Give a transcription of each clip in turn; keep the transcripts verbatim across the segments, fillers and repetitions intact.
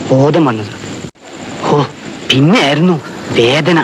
ബോധം വന്നത്. ഓ, പിന്നെയായിരുന്നു വേദന.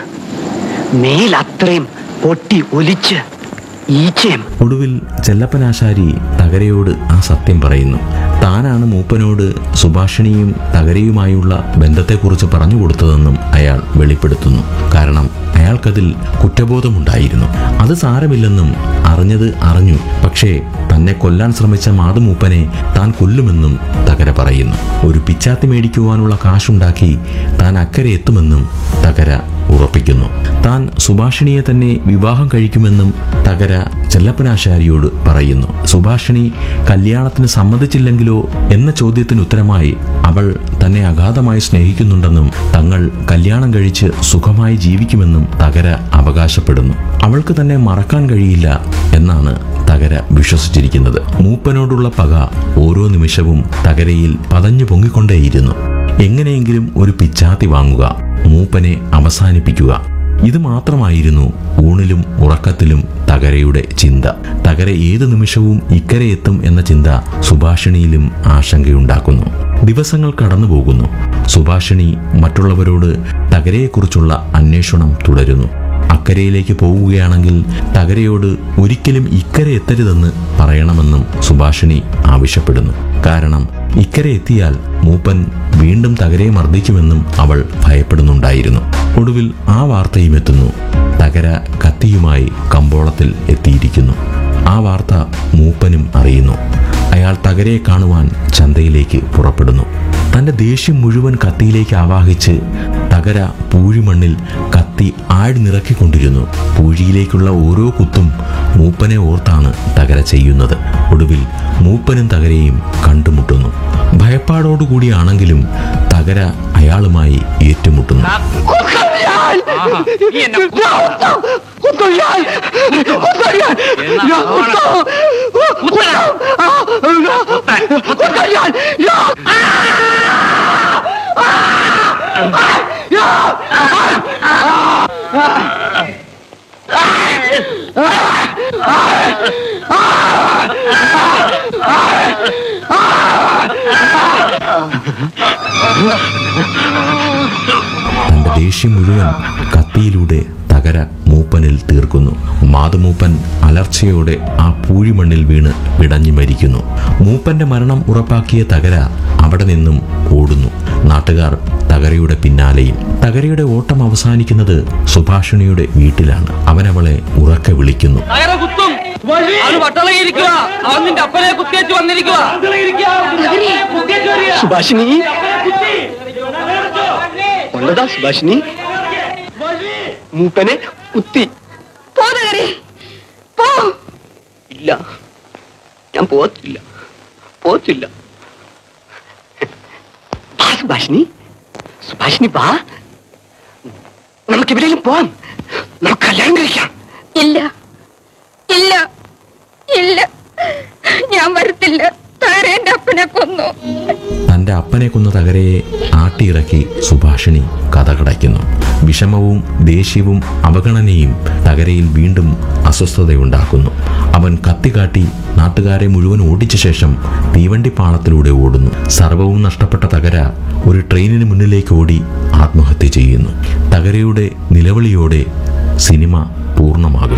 മേലത്രയും പൊട്ടി ഒലിച്ച് ഈച്ചയും. ഒടുവിൽ ചെല്ലപ്പനാശാരി തകരയോട് ആ സത്യം പറയുന്നു. താനാണ് മൂപ്പനോട് സുഭാഷിണിയും തകരയുമായുള്ള ബന്ധത്തെക്കുറിച്ച് പറഞ്ഞു കൊടുത്തതെന്നും അയാൾ വെളിപ്പെടുത്തുന്നു. കാരണം അയാൾക്കതിൽ കുറ്റബോധമുണ്ടായിരുന്നു. അത് സാരമില്ലെന്നും അറിഞ്ഞത് അറിഞ്ഞു, പക്ഷേ തന്നെ കൊല്ലാൻ ശ്രമിച്ച മാതുമൂപ്പനെ താൻ കൊല്ലുമെന്നും തകര പറയുന്നു. ഒരു പിച്ചാത്തി മേടിക്കുവാനുള്ള കാശുണ്ടാക്കി താൻ അക്കരെ എത്തുമെന്നും തകര ഉറപ്പിക്കുന്നു. താൻ സുഭാഷിണിയെ തന്നെ വിവാഹം കഴിക്കുമെന്നും തകര ചെല്ലപ്പനാശാരിയോട് പറയുന്നു. സുഭാഷിണി കല്യാണത്തിന് സമ്മതിച്ചില്ലെങ്കിലോ എന്ന ചോദ്യത്തിന് ഉത്തരമായി അവൾ തന്നെ അഗാധമായി സ്നേഹിക്കുന്നുണ്ടെന്നും തങ്ങൾ കല്യാണം കഴിച്ച് സുഖമായി ജീവിക്കുമെന്നും തകര അവകാശപ്പെടുന്നു. അവൾക്ക് തന്നെ മറക്കാൻ കഴിയില്ല എന്നാണ് തകര വിശ്വസിച്ചിരിക്കുന്നത്. മൂപ്പനോടുള്ള പക ഓരോ നിമിഷവും തകരയിൽ പതഞ്ഞു പൊങ്ങിക്കൊണ്ടേയിരുന്നു. എങ്ങനെയെങ്കിലും ഒരു പിച്ചാത്തി വാങ്ങുക, മൂപ്പനെ അവസാനിപ്പിക്കുക, ഇത് മാത്രമായിരുന്നു ഊണിലും ഉറക്കത്തിലും തകരയുടെ ചിന്ത. തകര ഏതു നിമിഷവും ഇക്കരെ എത്തും എന്ന ചിന്ത സുഭാഷിണിയിലും ആശങ്കയുണ്ടാക്കുന്നു. ദിവസങ്ങൾ കടന്നുപോകുന്നു. സുഭാഷിണി മറ്റുള്ളവരോട് തകരയെക്കുറിച്ചുള്ള അന്വേഷണം തുടരുന്നു. അക്കരയിലേക്ക് പോവുകയാണെങ്കിൽ തകരയോട് ഒരിക്കലും ഇക്കരെ എത്തരുതെന്ന് പറയണമെന്നും സുഭാഷിണി ആവശ്യപ്പെടുന്നു. കാരണം ഇക്കരെ എത്തിയാൽ മൂപ്പൻ വീണ്ടും തകരയെ മർദ്ദിക്കുമെന്നും അവൾ ഭയപ്പെടുന്നുണ്ടായിരുന്നു. ഒടുവിൽ ആ വാർത്തയും എത്തുന്നു. തകര കത്തിയുമായി കമ്പോളത്തിൽ എത്തിയിരിക്കുന്നു. ആ വാർത്ത മൂപ്പനും അറിയുന്നു. അയാൾ തകരയെ കാണുവാൻ ചന്തയിലേക്ക് പുറപ്പെടുന്നു. തൻ്റെ ദേഷ്യം മുഴുവൻ കത്തിയിലേക്ക് ആവാഹിച്ച് തകര പൂഴിമണ്ണിൽ കത്തി ആഴ്ന്നിറക്കിക്കൊണ്ടിരുന്നു. പൂഴിയിലേക്കുള്ള ഓരോ കുത്തും മൂപ്പനെ ഓർത്താണ് തകര ചെയ്യുന്നത്. ഒടുവിൽ മൂപ്പനും തകരയും കണ്ടുമുട്ടുന്നു. ഭയപ്പാടോടുകൂടിയാണെങ്കിലും തകര അയാളുമായി ഏറ്റുമുട്ടുന്നു. തന്റെ ദേഷ്യം മുഴുവൻ കത്തിയിലൂടെ തകര മൂപ്പനിൽ തീർക്കുന്നു. മാതുമൂപ്പൻ അലർച്ചയോടെ ആ പൂഴിമണ്ണിൽ വീണ് പിടഞ്ഞു മരിക്കുന്നു. മൂപ്പന്റെ മരണം ഉറപ്പാക്കിയ തകര അവിടെ നിന്നും ഓടുന്നു. നാട്ടുകാർ തകരയുടെ പിന്നാലെയും. തകരയുടെ ഓട്ടം അവസാനിക്കുന്നത് സുഭാഷിണിയുടെ വീട്ടിലാണ്. അവനവളെ ഉറക്കെ വിളിക്കുന്നു. സുഭാഷിണി, ഉള്ളതാ സുഭാഷിണി? മൂപ്പനെ കുത്തി. ഇല്ല, ഞാൻ പോത്തില്ല, പോത്തില്ല. സുഭാഷിണി, സുഭാഷിണി വാ, നമുക്ക് എവിടെയും പോവാം. നമുക്ക് കല്യാണം കഴിക്കാം. ഇല്ല, ഇല്ല, ഇല്ല, ഞാൻ വരത്തില്ല. താര എന്റെ അപ്പനെ കൊന്നു. തന്റെ അപ്പനെ കൊന്ന തകരയെ ആട്ടിയിറക്കി സുഭാഷിണി കഥ കടയ്ക്കുന്നു. വിഷമവും ദേഷ്യവും അവഗണനയും തകരയിൽ വീണ്ടും അസ്വസ്ഥതയുണ്ടാക്കുന്നു. അവൻ കത്തികാട്ടി നാട്ടുകാരെ മുഴുവൻ ഓടിച്ച ശേഷം തീവണ്ടിപ്പാളത്തിലൂടെ ഓടുന്നു. സർവവും നഷ്ടപ്പെട്ട തകര ഒരു ട്രെയിനിന് മുന്നിലേക്ക് ഓടി ആത്മഹത്യ ചെയ്യുന്നു. തകരയുടെ നിലവിളിയോടെ സിനിമ പൂർണ്ണമാകും.